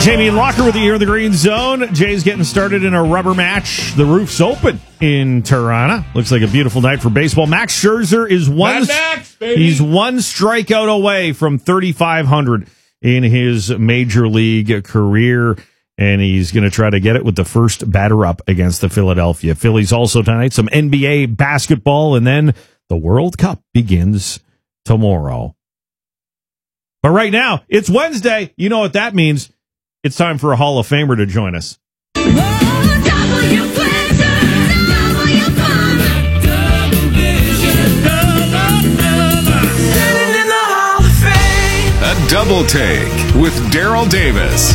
Jamie Locker with you here in the Green Zone. Jay's getting started in a rubber match. The roof's open in Tirana. Looks like a beautiful night for baseball. Max Scherzer is he's one strikeout away from 3,500 in his major league career, and he's going to try to get it with the first batter up against the Philadelphia Phillies. Also tonight, some NBA basketball, and then the World Cup begins tomorrow. But right now, it's Wednesday. You know what that means. It's time for a Hall of Famer to join us. A double take with Daryl Davis.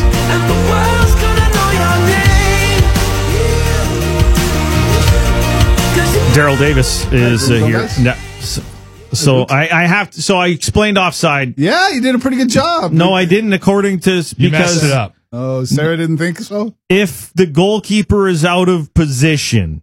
Daryl Davis is here. So I have to, so I explained offside. Yeah, you did a pretty good job. No, I didn't, according to you messed it up. Oh, Sarah didn't think so? If the goalkeeper is out of position,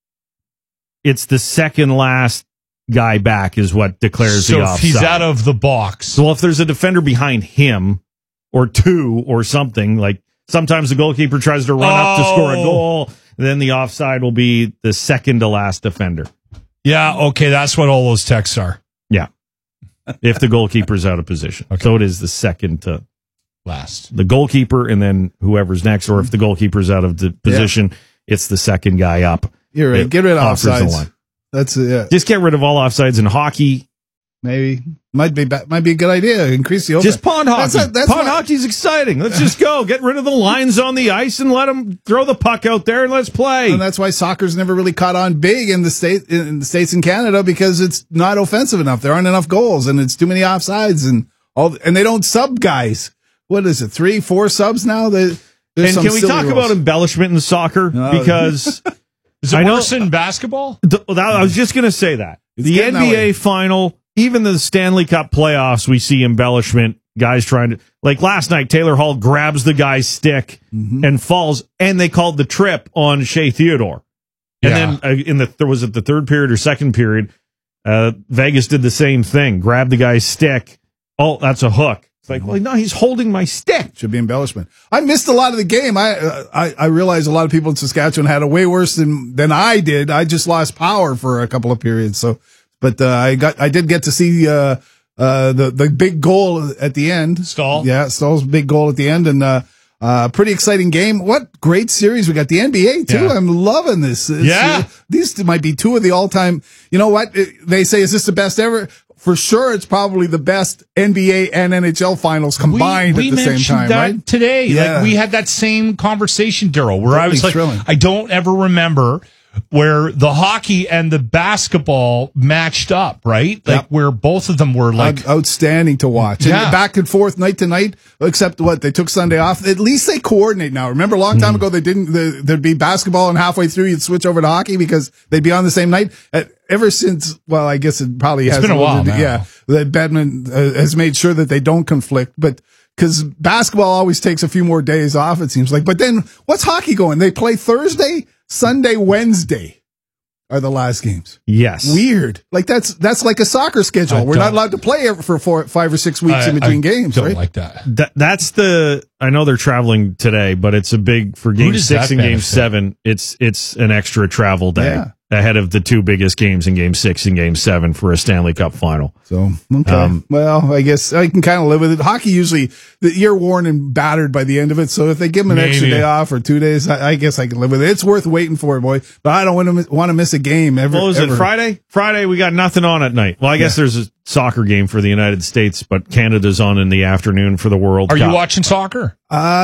it's the second last guy back is what declares the offside. So if he's out of the box. Well, if there's a defender behind him or two or something, like sometimes the goalkeeper tries to run up to score a goal, then the offside will be the second to last defender. Yeah, okay, that's what all those texts are. Yeah. If the goalkeeper's out of position. Okay. So it is the second to last. The goalkeeper and then whoever's next, or if the goalkeeper's out of the position, it's the second guy up. You're right. Get rid of offsides. That's it. Yeah. Just get rid of all offsides in hockey. Maybe might be a good idea. Increase the just pond hockey. Pond hockey's exciting. Let's just go. Get rid of the lines on the ice and let them throw the puck out there and let's play. And that's why soccer's never really caught on big in the States and Canada, because it's not offensive enough. There aren't enough goals and it's too many offsides and they don't sub guys. What is it? 3-4 subs now? And can we talk about embellishment in soccer? Because is it worse in basketball? I was just going to say that. The NBA final, even the Stanley Cup playoffs, we see embellishment. Guys trying to, like last night, Taylor Hall grabs the guy's stick and falls, and they called the trip on Shea Theodore. And then was it the third period or second period? Vegas did the same thing. Grabbed the guy's stick. Oh, that's a hook. It's like, well, no, he's holding my stick. Should be embellishment. I missed a lot of the game. I realized a lot of people in Saskatchewan had it way worse than I did. I just lost power for a couple of periods. So, but I did get to see the big goal at the end. Stahl. Yeah, Stahl's big goal at the end, and pretty exciting game. What great series we got. The NBA too. Yeah. I'm loving this. These might be two of the all-time. You know what they say? Is this the best ever? For sure, it's probably the best NBA and NHL finals combined at the same time, that right? Today, like we had that same conversation, Daryl, where I was like, I don't ever remember where the hockey and the basketball matched up, right? Like where both of them were like outstanding to watch. Yeah. And back and forth night to night, except they took Sunday off. At least they coordinate now. Remember a long time ago, there'd be basketball and halfway through you'd switch over to hockey because they'd be on the same night. Ever since, well, I guess it probably has been a while now. Yeah. That Batman has made sure that they don't conflict, but because basketball always takes a few more days off, it seems like. But then what's hockey going? They play Thursday, Sunday, Wednesday are the last games. Yes. Weird. Like that's like a soccer schedule. We're not allowed to play for 5 or 6 weeks in between games, don't right? Like that. That's I know they're traveling today, but it's a big, for game 6 and game 7, it's an extra travel day ahead of the two biggest games in game 6 and game 7 for a Stanley Cup final. So, okay. Well, I guess I can kind of live with it. Hockey usually, you're worn and battered by the end of it. So if they give them an extra day off or 2 days, I guess I can live with it. It's worth waiting for, boy. But I don't want to miss a game ever. Well, is it Friday? Friday, we got nothing on at night. Well, I guess there's a soccer game for the United States, but Canada's on in the afternoon for the World Cup. Are you watching soccer?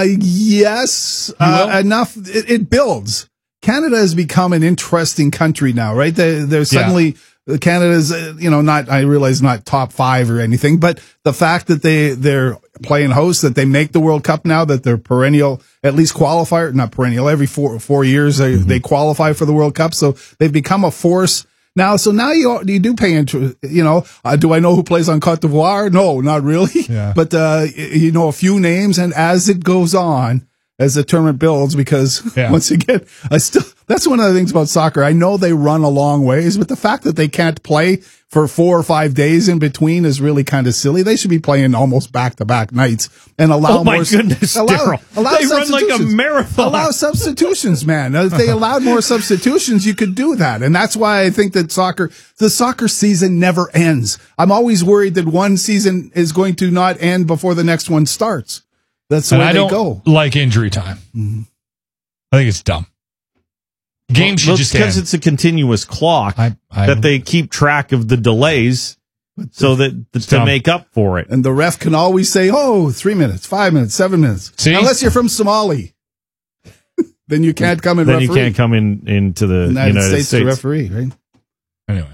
Yes. Enough. It builds. Canada has become an interesting country now, right? They're suddenly Canada's, not, I realize not top 5 or anything, but the fact that they're playing host, that they make the World Cup now, that they're perennial, at least qualifier, not perennial, every 4 years they qualify for the World Cup. So they've become a force now. So now you do pay interest, do I know who plays on Cote d'Ivoire? No, not really. Yeah. But, a few names, and as it goes on, as the tournament builds, because once again, that's one of the things about soccer. I know they run a long ways, but the fact that they can't play for 4 or 5 days in between is really kind of silly. They should be playing almost back-to-back nights and allow more. Goodness, Daryl. They run like a marathon. Allow substitutions, man. If they allowed more substitutions, you could do that. And that's why I think that the soccer season never ends. I'm always worried that one season is going to not end before the next one starts. That's the way they go. Like injury time. Mm-hmm. I think it's dumb. Games should just because it's a continuous clock that they keep track of the delays so that to make up for it. And the ref can always say, 3 minutes, 5 minutes, 7 minutes. See? Unless you're from Somali. Then you can't come and referee. Then you can't come into the United States to referee, right? Anyway.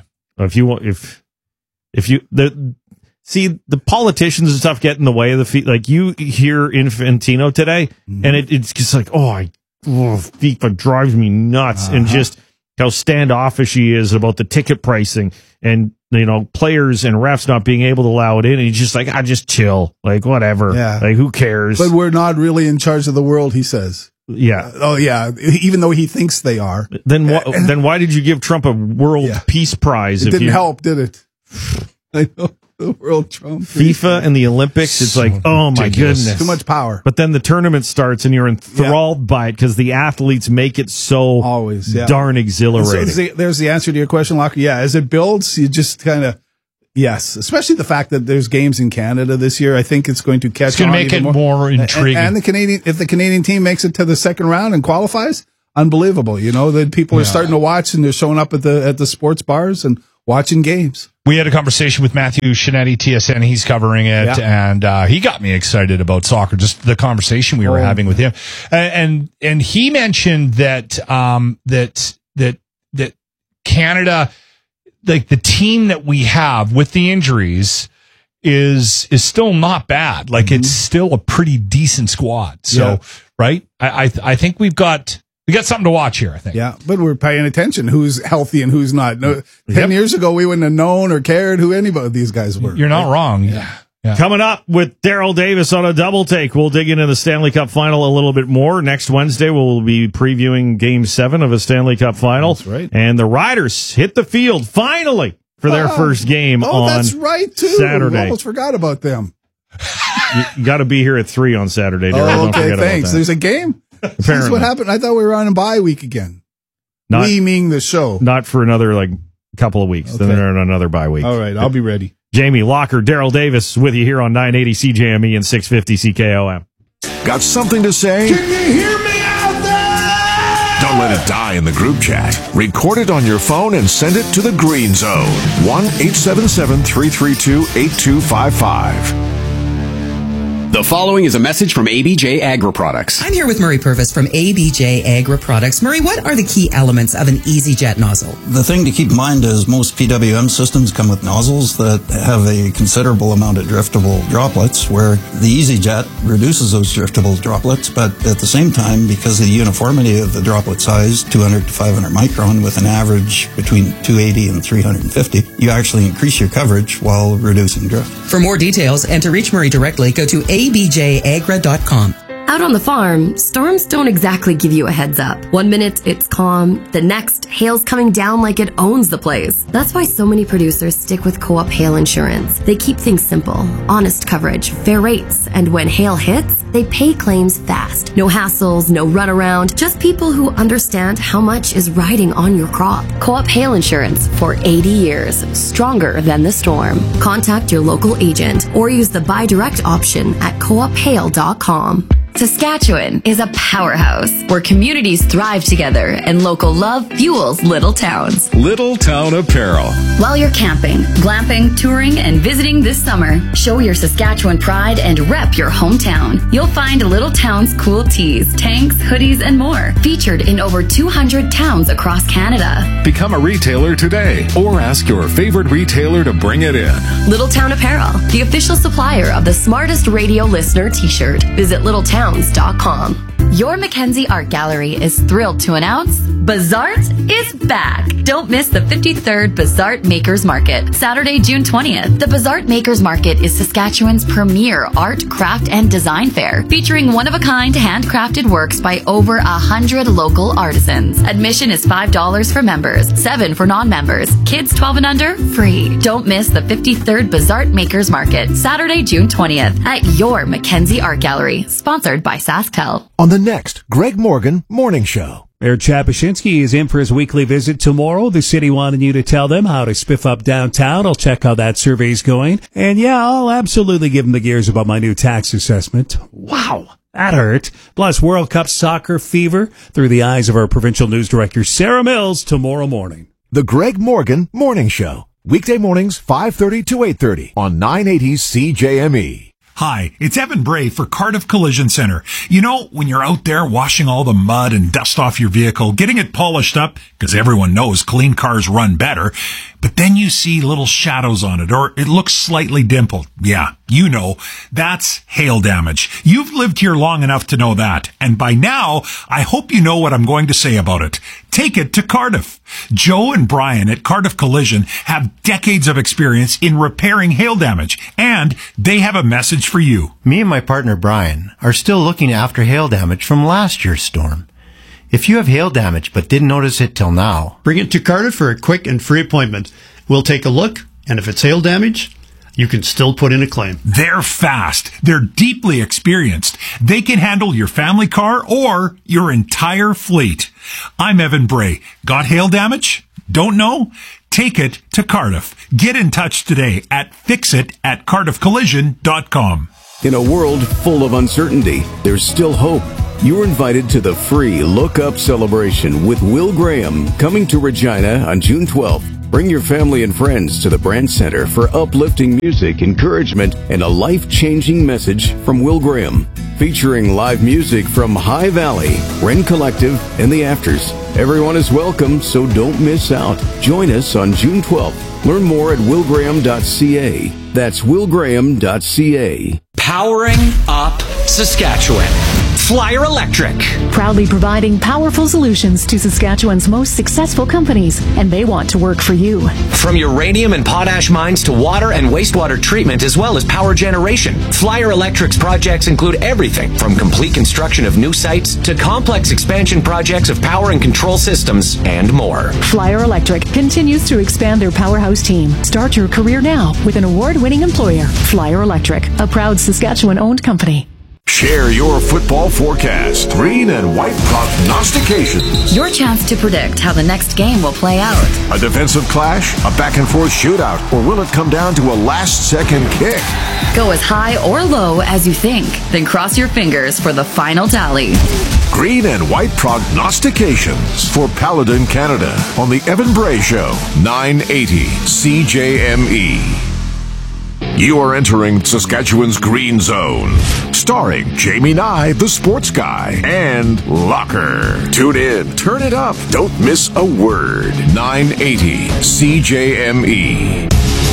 The politicians and stuff get in the way of the feet. Like you hear Infantino today, and it's just like, FIFA drives me nuts, and just how standoffish he is about the ticket pricing, and players and refs not being able to allow it in. And he's just like, just chill, like whatever, like who cares? But we're not really in charge of the world, he says. Yeah. Even though he thinks they are. Then why did you give Trump a World Peace Prize? It didn't help, did it? I know. The World Trump. FIFA and the Olympics, it's like, oh my goodness. Too much power. But then the tournament starts and you're enthralled by it because the athletes make it so darn exhilarating. So there's the answer to your question, Locker. Yeah, as it builds, you just kind of, especially the fact that there's games in Canada this year. I think it's going to catch on. It's going to make it more intriguing. And if the Canadian team makes it to the second round and qualifies, unbelievable. That people are starting to watch and they're showing up at the sports bars and watching games. We had a conversation with Matthew Shinetti, TSN. He's covering it, and he got me excited about soccer. Just the conversation we were having with him, and he mentioned that that Canada, like the team that we have with the injuries, is still not bad. Like it's still a pretty decent squad. So right, I think we got something to watch here, I think. Yeah, but we're paying attention who's healthy and who's not. 10 years ago, we wouldn't have known or cared who anybody of these guys were. You're not wrong. Yeah. Coming up with Daryl Davis on a double take, we'll dig into the Stanley Cup Final a little bit more. Next Wednesday, we'll be previewing Game 7 of a Stanley Cup Final. That's right. And the Riders hit the field, finally, for their first game on that's right, too. Saturday. Almost forgot about them. You got to be here at 3 on Saturday, Daryl. Okay, thanks. There's a game? Apparently. That's what happened. I thought we were on a bye week again. We meaning the show. Not for another couple of weeks. Okay. Then they're on another bye week. All right, I'll be ready. Jamie Locker, Daryl Davis with you here on 980 CJME and 650 CKOM. Got something to say? Can you hear me out there? Don't let it die in the group chat. Record it on your phone and send it to the Green Zone. 1-877-332-8255. The following is a message from ABJ Agri Products. I'm here with Murray Purvis from ABJ Agri Products. Murray, what are the key elements of an EasyJet nozzle? The thing to keep in mind is most PWM systems come with nozzles that have a considerable amount of driftable droplets, where the EasyJet reduces those driftable droplets, but at the same time, because of the uniformity of the droplet size, 200 to 500 micron with an average between 280 and 350, you actually increase your coverage while reducing drift. For more details and to reach Murray directly, go to abjagra.com. Out on the farm, storms don't exactly give you a heads up. 1 minute, it's calm. The next, hail's coming down like it owns the place. That's why so many producers stick with Co-op Hail Insurance. They keep things simple, honest coverage, fair rates, and when hail hits, they pay claims fast. No hassles, no runaround, just people who understand how much is riding on your crop. Co-op Hail Insurance for 80 years, stronger than the storm. Contact your local agent or use the buy direct option at coophail.com. Saskatchewan is a powerhouse where communities thrive together and local love fuels little towns. Little Town Apparel. While you're camping, glamping, touring, and visiting this summer, show your Saskatchewan pride and rep your hometown. You'll find Little Town's cool tees, tanks, hoodies, and more, featured in over 200 towns across Canada. Become a retailer today or ask your favorite retailer to bring it in. Little Town Apparel, the official supplier of the smartest radio listener t-shirt. Visit littletowns.com. Your Mackenzie Art Gallery is thrilled to announce Bazart is back. Don't miss the 53rd Bazart Makers Market, Saturday, June 20th. The Bazart Makers Market is Saskatchewan's premier art, craft, and design fair, featuring one-of-a-kind handcrafted works by over 100 local artisans. Admission is $5 for members, $7 for non-members. Kids 12 and under, free. Don't miss the 53rd Bazart Makers Market, Saturday, June 20th at your Mackenzie Art Gallery, sponsored by SaskTel. On the next Greg Morgan Morning Show. Mayor Chapashinsky is in for his weekly visit tomorrow. The city wanted you to tell them how to spiff up downtown. I'll check how that survey's going. And yeah, I'll absolutely give him the gears about my new tax assessment. Wow, that hurt. Plus World Cup soccer fever through the eyes of our provincial news director, Sarah Mills, tomorrow morning. The Greg Morgan Morning Show. Weekday mornings, 5:30 to 8:30 on 980 CJME. Hi, it's Evan Bray for Cardiff Collision Center. You know, when you're out there washing all the mud and dust off your vehicle, getting it polished up, because everyone knows clean cars run better, but then you see little shadows on it, or it looks slightly dimpled. Yeah, you know, that's hail damage. You've lived here long enough to know that, and by now, I hope you know what I'm going to say about it. Take it to Cardiff. Joe and Brian at Cardiff Collision have decades of experience in repairing hail damage, and they have a message for you. Me and my partner Brian are still looking after hail damage from last year's storm. If you have hail damage but didn't notice it till now, bring it to Cardiff for a quick and free appointment. We'll take a look, and if it's hail damage, you can still put in a claim. They're fast. They're deeply experienced. They can handle your family car or your entire fleet. I'm Evan Bray. Got hail damage? Don't know? Take it to Cardiff. Get in touch today at fixit@cardiffcollision.com. In a world full of uncertainty, there's still hope. You're invited to the free Look Up celebration with Will Graham coming to Regina on June 12th. Bring your family and friends to the Brand Center for uplifting music, encouragement, and a life-changing message from Will Graham. Featuring live music from High Valley, Wren Collective, and The Afters. Everyone is welcome, so don't miss out. Join us on June 12th. Learn more at willgraham.ca. That's willgraham.ca. Powering up Saskatchewan. Flyer Electric. Proudly providing powerful solutions to Saskatchewan's most successful companies, and they want to work for you. From uranium and potash mines to water and wastewater treatment, as well as power generation, Flyer Electric's projects include everything from complete construction of new sites to complex expansion projects of power and control systems and more. Flyer Electric continues to expand their powerhouse team. Start your career now with an award-winning employer. Flyer Electric, a proud Saskatchewan-owned company. Share your football forecast. Green and white prognostications. Your chance to predict how the next game will play out. A defensive clash, a back-and-forth shootout, or will it come down to a last-second kick? Go as high or low as you think, then cross your fingers for the final tally. Green and white prognostications for Paladin Canada on the Evan Bray Show, 980 CJME. You are entering Saskatchewan's Green Zone, starring Jamie Nye, the sports guy, and Locker. Tune in, turn it up, don't miss a word. 980 CJME.